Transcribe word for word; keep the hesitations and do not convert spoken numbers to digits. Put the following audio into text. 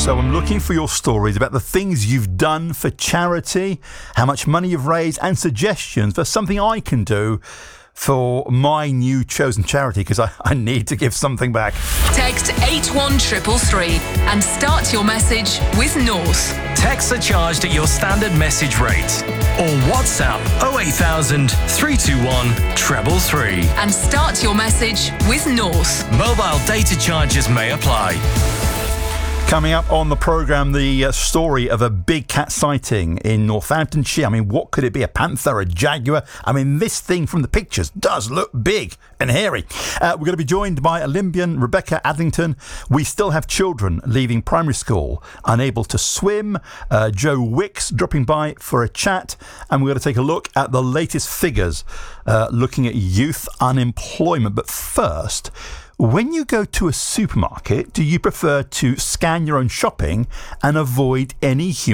So I'm looking for your stories about the things you've done for charity, how much money you've raised, and suggestions for something I can do for my new chosen charity, because I, I need to give something back. Text eight one three three three and start your message with North. Texts are charged at your standard message rate. Or WhatsApp oh eight thousand, three two one, three three three. And start your message with North. Mobile data charges may apply. Coming up on the programme, the uh, story of a big cat sighting in Northamptonshire. I mean, what could it be? A panther, a jaguar? I mean, this thing from the pictures does look big and hairy. Uh, we're going to be joined by Olympian Rebecca Adlington. We still have children leaving primary school unable to swim. Uh, Joe Wicks dropping by for a chat. And we're going to take a look at the latest figures uh, looking at youth unemployment. But first, when you go to a supermarket, do you prefer to scan your own shopping and avoid any human